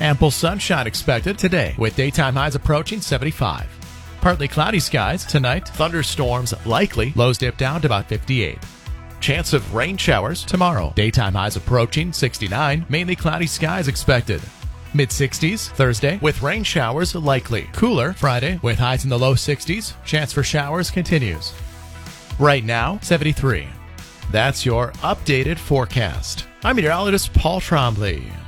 Ample sunshine expected today with daytime highs approaching 75. Partly cloudy skies tonight. Thunderstorms likely. Lows dip down to about 58. Chance of rain showers tomorrow. Daytime highs approaching 69. Mainly cloudy skies expected. Mid-60s Thursday with rain showers likely. Cooler Friday with highs in the low 60s. Chance for showers continues. Right now, 73. That's your updated forecast. I'm meteorologist Paul Trombley.